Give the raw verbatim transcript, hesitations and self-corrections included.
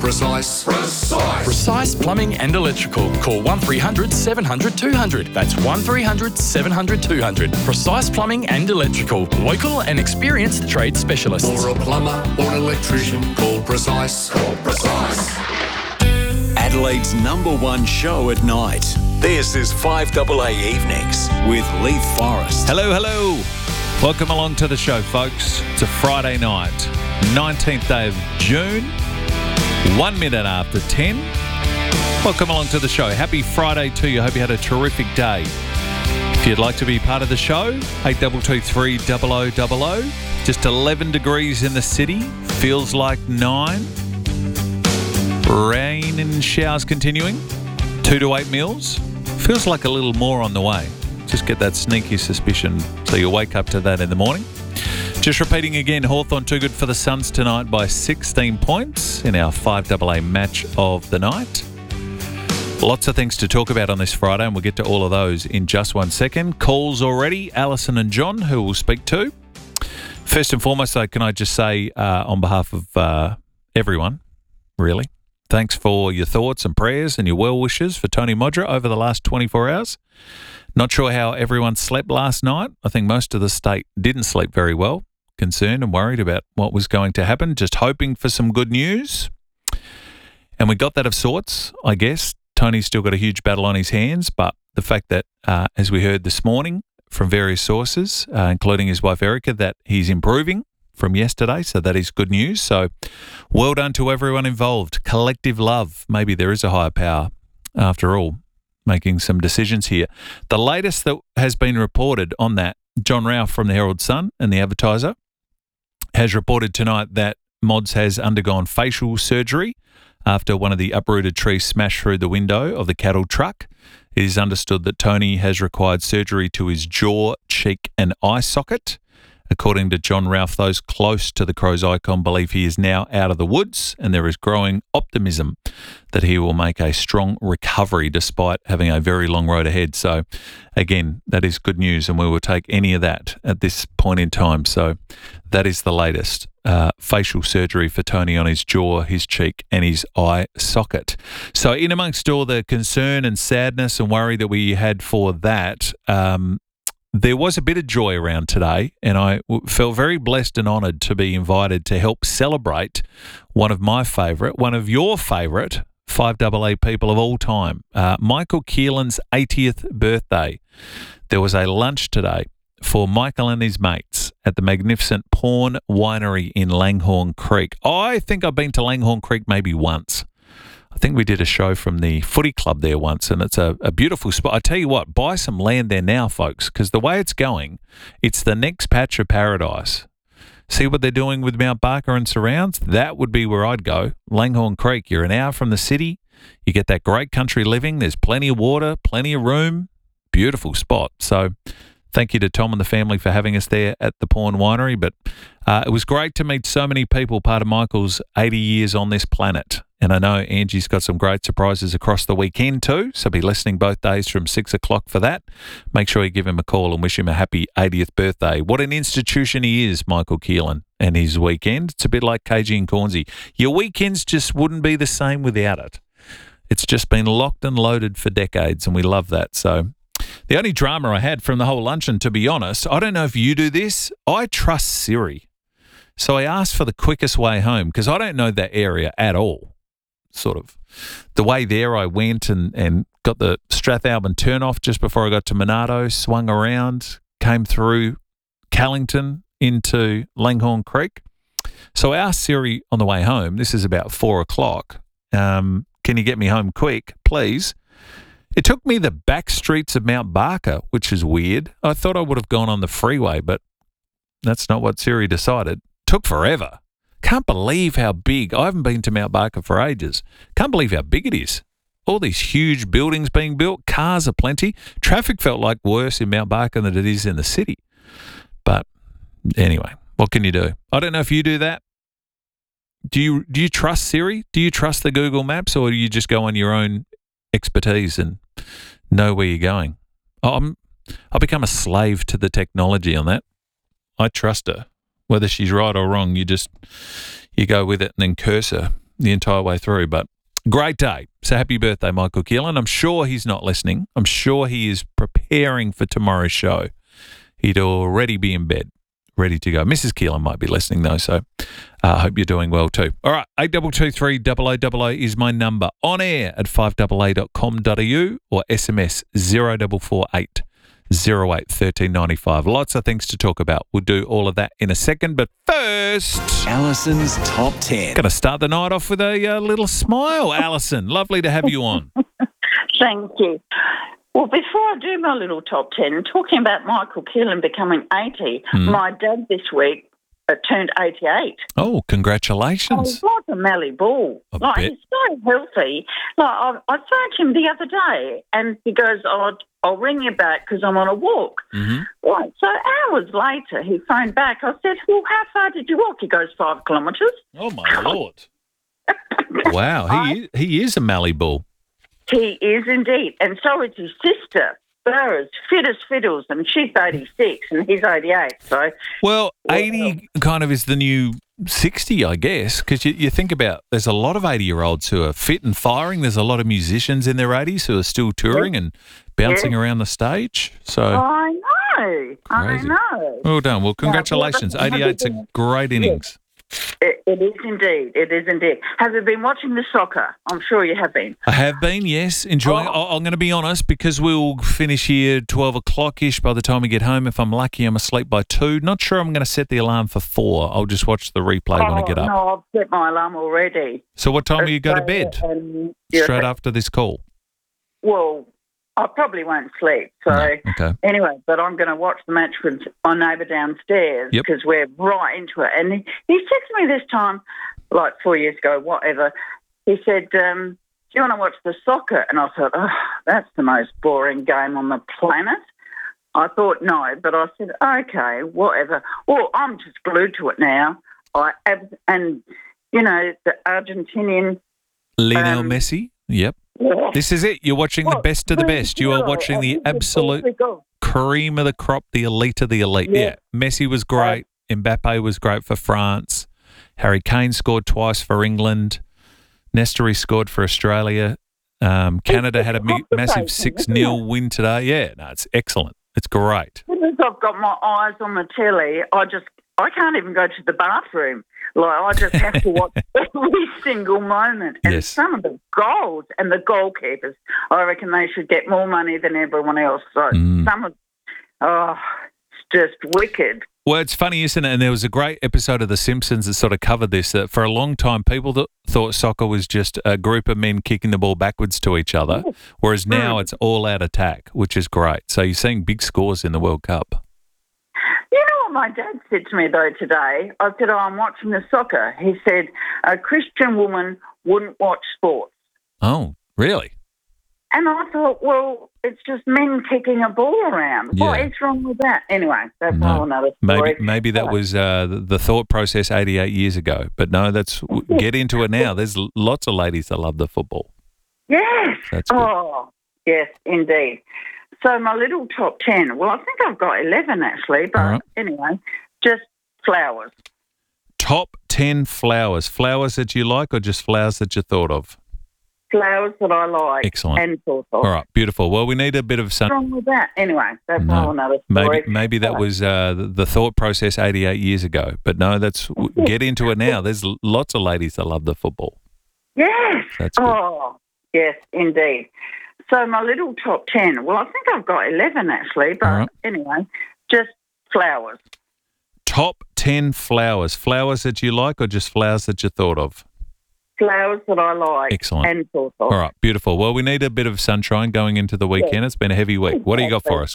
Precise. Precise. Precise Plumbing and Electrical. Call one three hundred seven hundred two hundred. That's one three hundred seven hundred two hundred. Precise Plumbing and Electrical. Local and experienced trade specialists. For a plumber or an electrician, call Precise. Call Precise. Adelaide's number one show at night. This is five A A Evenings with Leith Forrest. Hello, hello. Welcome along to the show, folks. It's a Friday night, nineteenth day of June, one minute after ten. Welcome along to the show. Happy Friday to you. Hope you had a terrific day. If you'd like to be part of the show, eight two two three double oh double oh. Just eleven degrees in the city. Feels like nine. Rain and showers continuing. Two to eight mils. Feels like a little more on the way. Just get that sneaky suspicion so you wake up to that in the morning. Just repeating again, Hawthorn too good for the Suns tonight by sixteen points in our five A A match of the night. Lots of things to talk about on this Friday, and we'll get to all of those in just one second. Calls already, Alison and John, who we'll speak to. First and foremost, though, can I just say uh, on behalf of uh, everyone, really, thanks for your thoughts and prayers and your well wishes for Tony Modra over the last twenty-four hours. Not sure how everyone slept last night. I think most of the state didn't sleep very well, concerned and worried about what was going to happen, just hoping for some good news. And we got that of sorts, I guess. Tony's still got a huge battle on his hands, but the fact that, uh, as we heard this morning from various sources, uh, including his wife Erica, that he's improving from yesterday, so that is good news. So well done to everyone involved. Collective love. Maybe there is a higher power after all, making some decisions here. The latest that has been reported on that, John Ralph from the Herald Sun and the Advertiser has reported tonight that Mods has undergone facial surgery after one of the uprooted trees smashed through the window of the cattle truck. It is understood that Tony has required surgery to his jaw, cheek and eye socket. According to John Ralph, those close to the Crows icon believe he is now out of the woods, and there is growing optimism that he will make a strong recovery despite having a very long road ahead. So, again, that is good news, and we will take any of that at this point in time. So that is the latest. Uh, facial surgery for Tony on his jaw, his cheek and his eye socket. So in amongst all the concern and sadness and worry that we had for that, um, there was a bit of joy around today, and I felt very blessed and honoured to be invited to help celebrate one of my favourite, one of your favourite five A A people of all time, uh, Michael Keelan's eightieth birthday. There was a lunch today for Michael and his mates at the magnificent Pawn Winery in Langhorne Creek. I think I've been to Langhorne Creek maybe once. I think we did a show from the footy club there once, and it's a, a beautiful spot. I tell you what, buy some land there now, folks, because the way it's going, it's the next patch of paradise. See what they're doing with Mount Barker and surrounds? That would be where I'd go. Langhorne Creek, you're an hour from the city. You get that great country living. There's plenty of water, plenty of room. Beautiful spot. So thank you to Tom and the family for having us there at the Pawn Winery. But uh, it was great to meet so many people, part of Michael's eighty years on this planet. And I know Angie's got some great surprises across the weekend too, so be listening both days from six o'clock for that. Make sure you give him a call and wish him a happy eightieth birthday. What an institution he is, Michael Keelan, and his weekend. It's a bit like K G and Cornsey. Your weekends just wouldn't be the same without it. It's just been locked and loaded for decades, and we love that. So the only drama I had from the whole luncheon, to be honest, I don't know if you do this, I trust Siri. So I asked for the quickest way home because I don't know that area at all. Sort of the way there, I went and, and got the Strathalbyn turn-off just before I got to Monarto, swung around, came through Callington into Langhorne Creek. So I asked Siri on the way home, this is about four o'clock, um, can you get me home quick, please? It took me the back streets of Mount Barker, which is weird. I thought I would have gone on the freeway, but that's not what Siri decided. Took forever. Can't believe how big, I haven't been to Mount Barker for ages. Can't believe how big it is. All these huge buildings being built, cars are plenty. Traffic felt like worse in Mount Barker than it is in the city. But anyway, what can you do? I don't know if you do that. Do you do you trust Siri? Do you trust the Google Maps, or do you just go on your own expertise and know where you're going? I'm, I've become a slave to the technology on that. I trust her. Whether she's right or wrong, you just you go with it and then curse her the entire way through. But great day. So happy birthday, Michael Keelan. I'm sure he's not listening. I'm sure he is preparing for tomorrow's show. He'd already be in bed, ready to go. Missus Keelan might be listening, though, so I uh, hope you're doing well too. All right, eight two two three, double oh double oh is my number. On air at five a a dot com dot a u or S M S zero four four eight zero eight one three nine five. Lots of things to talk about. We'll do all of that in a second, but first, Alison's Top ten. Going to start the night off with a uh, little smile. Alison, lovely to have you on. Thank you. Well, before I do my little top ten, talking about Michael Keelan becoming eighty, Mm. my dad this week uh, turned eighty-eight. Oh, Oh, congratulations. he's like a Mallee bull. I Like, bet. he's so healthy. Like, I, I phoned him the other day, and he goes, oh, I'll ring you back because I'm on a walk. Mm-hmm. Right, so hours later, he phoned back. I said, well, how far did you walk? He goes, five kilometres. Oh, my Lord. Wow, he, he is a Mallee bull. He is indeed. And so is his sister, Burrs, fit as fiddles, and she's eighty-six and he's eighty-eight. So, Well, Well- eighty kind of is the new sixty, I guess, because you, you think about there's a lot of eighty-year-olds who are fit and firing. There's a lot of musicians in their eighties who are still touring and bouncing around the stage. So, I know. I Crazy. know. well done. Well, congratulations. well, that's- eighty-eight's a great innings. It, it is indeed. It is indeed. Have you been watching the soccer? I'm sure you have been. I have been, yes, enjoying it. Oh. I- I'm going to be honest, because we'll finish here twelve o'clock-ish by the time we get home. If I'm lucky, I'm asleep by two. Not sure I'm going to set the alarm for four. I'll just watch the replay when I Oh, get up. no, I've set my alarm already. So what time will you go to bed? Um, yeah, Straight after this call? Well, I probably won't sleep. So No, okay. anyway, but I'm going to watch the match with my neighbour downstairs Yep. because we're right into it. And he, he said to me this time, like four years ago, whatever, he said, um, do you want to watch the soccer? And I thought, oh, that's the most boring game on the planet. I thought, no, but I said, okay, whatever. Well, I'm just glued to it now. I ab- And, you know, the Argentinian... Lionel Um, Messi? Yep. Oh, This is it. You're watching the well, best of the three best. You are zero. watching I the think it's absolute three goals. cream of the crop, the elite of the elite. Yeah. Yeah. Messi was great. Mbappe was great for France. Harry Kane scored twice for England. Nestori scored for Australia. Um, Canada had a mi- massive complicated, six isn't nil it? win today. Yeah, no, it's excellent. It's great. As soon as I've got my eyes on the telly, I just I can't even go to the bathroom. Like I just have to watch every single moment. And Yes. some of the goals and the goalkeepers, I reckon they should get more money than everyone else. So Mm. some of oh, it's just wicked. Well, it's funny, isn't it? And there was a great episode of The Simpsons that sort of covered this, that for a long time people th- thought soccer was just a group of men kicking the ball backwards to each other, whereas now it's all-out attack, which is great. So you're seeing big scores in the World Cup. You know what my dad said to me, though, today? I said, oh, I'm watching the soccer. He said, a Christian woman wouldn't watch sports. Oh, really? And I thought, well, it's just men kicking a ball around. What Yeah. is wrong with that? Anyway, that's No. a whole another story. Maybe maybe that was uh, the, the thought process eighty-eight years ago. But no, that's get into it now. There's l- lots of ladies that love the football. Yes. That's good. Oh, yes, indeed. So my little top ten, well, I think I've got eleven actually, but All right. anyway, just flowers. Top ten flowers. Flowers that you like or just flowers that you thought of? Flowers that I like. Excellent. And thought of. All right, beautiful. Well, we need a bit of What's sun. wrong with that? Anyway, that's No. a whole another story. Maybe maybe that was uh, the, the thought process eighty-eight years ago. But no, that's get into it now. There's l- lots of ladies that love the football. Yes. That's good. Oh, yes, indeed. So my little top ten, well, I think I've got eleven actually, but All right. anyway, just flowers. Top ten flowers. Flowers that you like or just flowers that you thought of? Flowers that I like. Excellent. And thought of. All right, beautiful. Well, we need a bit of sunshine going into the weekend. It's been a heavy week. What do you got for us?